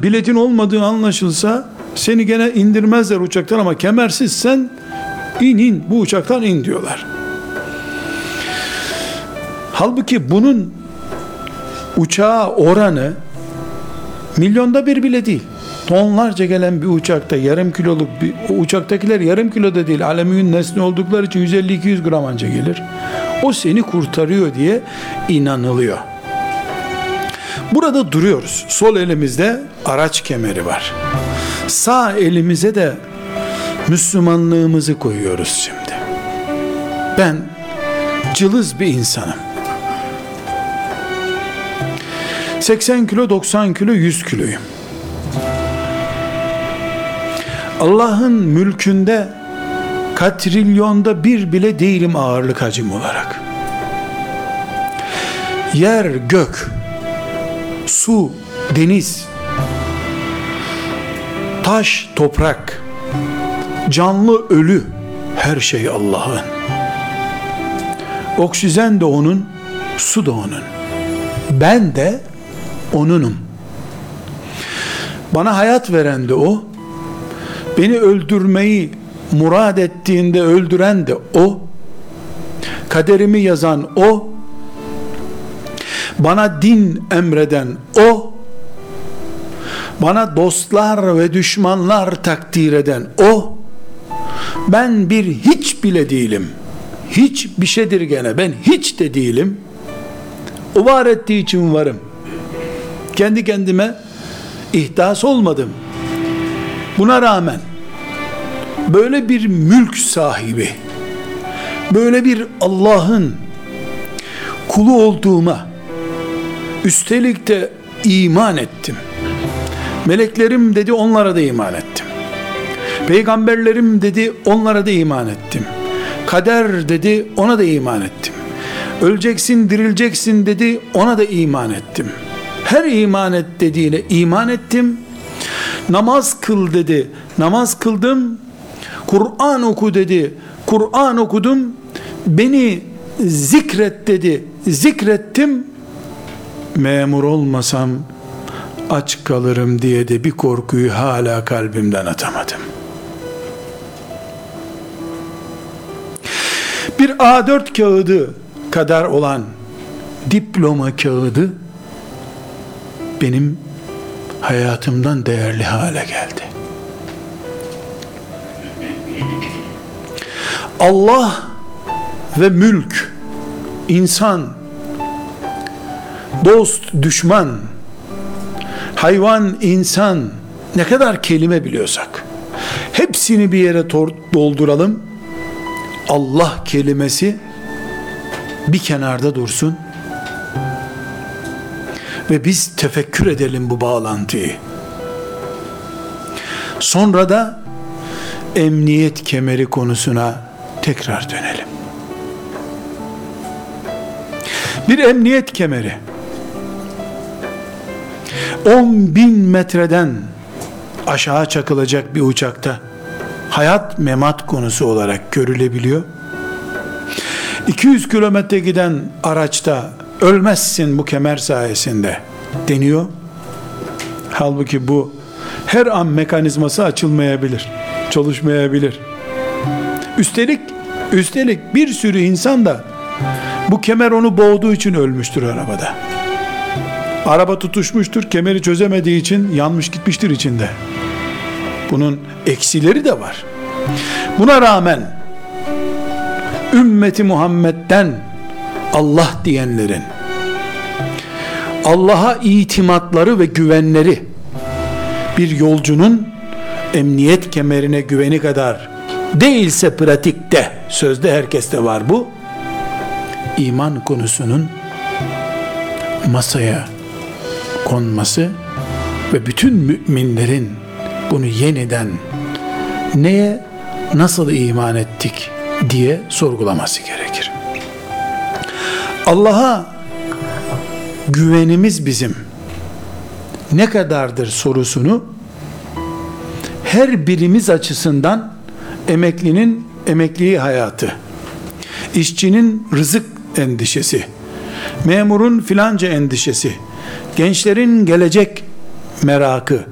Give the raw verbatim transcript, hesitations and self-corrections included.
biletin olmadığı anlaşılsa seni gene indirmezler uçaktan, ama kemersizsen in in bu uçaktan in diyorlar. Halbuki bunun uçağa oranı milyonda bir bile değil. Tonlarca gelen bir uçakta yarım kiloluk bir, o uçaktakiler yarım kilo da değil, alüminyum nesne oldukları için yüz elli iki yüz gram anca gelir. O seni kurtarıyor diye inanılıyor. Burada duruyoruz. Sol elimizde araç kemeri var. Sağ elimize de Müslümanlığımızı koyuyoruz şimdi. Ben cılız bir insanım. seksen kilo, doksan kilo, yüz kiloyum. Allah'ın mülkünde katrilyonda bir bile değilim ağırlık hacim olarak. Yer, gök, su, deniz, taş, toprak, canlı, ölü, her şey Allah'ın. Oksijen de onun, su da onun. Ben de O'nunum. Bana hayat veren de O. Beni öldürmeyi murad ettiğinde öldüren de O. Kaderimi yazan O. Bana din emreden O. Bana dostlar ve düşmanlar takdir eden O. Ben bir hiç bile değilim. Hiç bir şeydir gene. Ben hiç de değilim. O var ettiği için varım. Kendi kendime ihdas olmadım. Buna rağmen böyle bir mülk sahibi, böyle bir Allah'ın kulu olduğuma, üstelik de iman ettim. Meleklerim dedi, onlara da iman ettim. Peygamberlerim dedi, onlara da iman ettim. Kader dedi, ona da iman ettim. Öleceksin, dirileceksin dedi, ona da iman ettim. Her iman et dediğine iman ettim. Namaz kıl dedi, namaz kıldım. Kur'an oku dedi, Kur'an okudum. Beni zikret dedi, zikrettim. Memur olmasam aç kalırım diye de bir korkuyu hala kalbimden atamadım. Bir A dört kağıdı kadar olan diploma kağıdı benim hayatımdan değerli hale geldi. Allah ve mülk, insan, dost, düşman, hayvan, insan, ne kadar kelime biliyorsak hepsini bir yere dolduralım. Allah kelimesi bir kenarda dursun ve biz tefekkür edelim bu bağlantıyı. Sonra da emniyet kemeri konusuna tekrar dönelim. Bir emniyet kemeri on bin metreden aşağı çakılacak bir uçakta hayat memat konusu olarak görülebiliyor. iki yüz kilometre giden araçta ölmezsin bu kemer sayesinde deniyor. Halbuki bu her an mekanizması açılmayabilir, çalışmayabilir. Üstelik üstelik bir sürü insan da bu kemer onu boğduğu için ölmüştür arabada. Araba tutuşmuştur, kemeri çözemediği için yanmış gitmiştir içinde. Bunun eksileri de var. Buna rağmen ümmeti Muhammed'den Allah diyenlerin Allah'a itimatları ve güvenleri bir yolcunun emniyet kemerine güveni kadar değilse pratikte, sözde herkeste var bu, iman konusunun masaya konması ve bütün müminlerin bunu yeniden neye, nasıl iman ettik diye sorgulaması gerekir. Allah'a güvenimiz bizim ne kadardır sorusunu her birimiz açısından, emeklinin emekliği hayatı, işçinin rızık endişesi, memurun filanca endişesi, gençlerin gelecek merakı,